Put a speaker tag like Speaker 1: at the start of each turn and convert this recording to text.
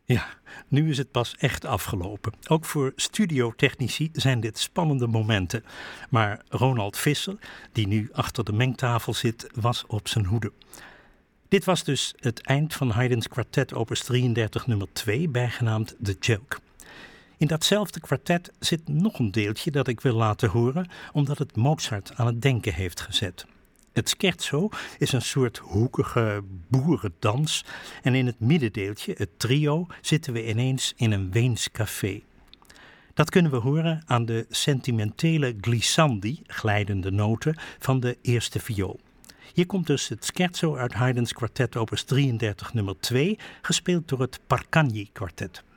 Speaker 1: Ja, nu is het pas echt afgelopen. Ook voor studiotechnici zijn dit spannende momenten. Maar Ronald Visser, die nu achter de mengtafel zit, was op zijn hoede. Dit was dus het eind van Haydn's kwartet opus 33 nummer 2, bijgenaamd The Joke. In datzelfde kwartet zit nog een deeltje dat ik wil laten horen, omdat het Mozart aan het denken heeft gezet. Het scherzo is een soort hoekige boerendans en in het middendeeltje, het trio, zitten we ineens in een Weens café. Dat kunnen we horen aan de sentimentele glissandi, glijdende noten, van de eerste viool. Hier komt dus het scherzo uit Haydn's kwartet opus 33 nummer 2, gespeeld door het Parcagni kwartet.